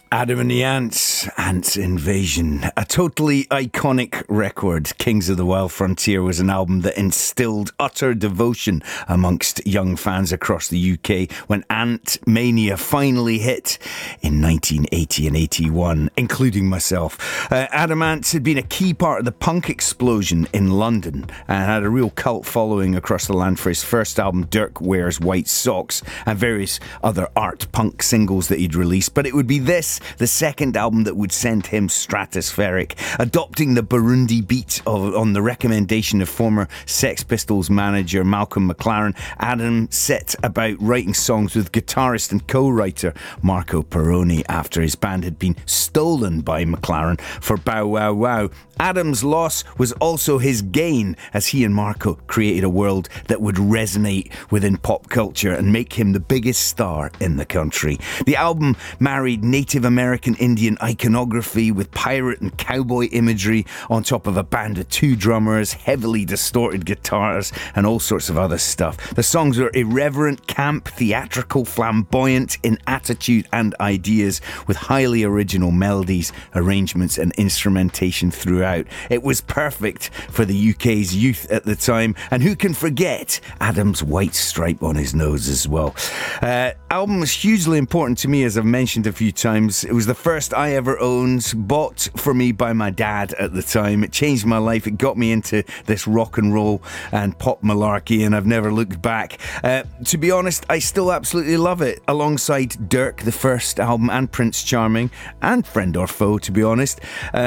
Adam and the Ants Invasion, a totally iconic record. Kings of the Wild Frontier was an album that instilled utter devotion amongst young fans across the UK when Ant Mania finally hit in 1980 and 81, including myself. Adam Ants had been a key part of the punk explosion in London and had a real cult following across the land for his first album, Dirk Wears White Socks, and various other art punk singles that he'd released. But it would be this, the second album, that would send him stratospheric. Adopting the Burundi beat on the recommendation of former Sex Pistols manager Malcolm McLaren, Adam set about writing songs with guitarist and co-writer Marco Perrone after his band had been stolen by McLaren for Bow Wow Wow. Adam's loss was also his gain, as he and Marco created a world that would resonate within pop culture and make him the biggest star in the country. The album married Native American Indian iconography with pirate and cowboy imagery on top of a band of two drummers, heavily distorted guitars, and all sorts of other stuff. The songs were irreverent, camp, theatrical, flamboyant in attitude and ideas, with highly original melodies, arrangements, and instrumentation throughout. It was perfect for the UK's youth at the time, and who can forget Adam's white stripe on his nose as well. Album was hugely important to me, as I've mentioned a few times. It was the first I ever owned, bought for me by my dad at the time. It changed my life. It got me into this rock and roll and pop malarkey, and I've never looked back. To be honest, I still absolutely love it, alongside Dirk, the first album, and Prince Charming, and Friend or Foe, to be honest.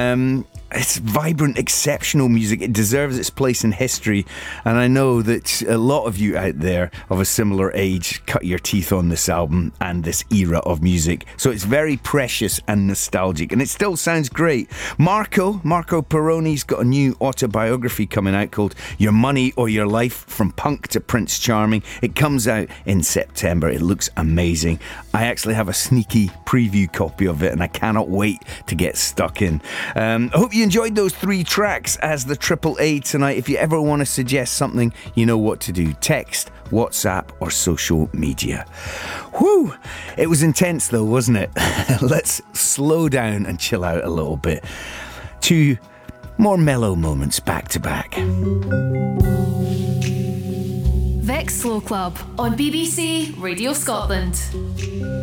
It's vibrant, exceptional music. It deserves its place in history, and I know that a lot of you out there of a similar age cut your teeth on this album and this era of music. So it's very precious and nostalgic, and it still sounds great. Marco Perrone's got a new autobiography coming out called Your Money or Your Life, From Punk to Prince Charming. It comes out in September. It looks amazing. I actually have a sneaky preview copy of it, and I cannot wait to get stuck in. I hope you enjoyed those 3 tracks as the Triple A tonight. If you ever want to suggest something, you know what to do. Text, WhatsApp, or social media. Whew! It was intense though, wasn't it? Let's slow down and chill out a little bit. 2 more mellow moments back to back. Vex Slow Club on BBC Radio Scotland.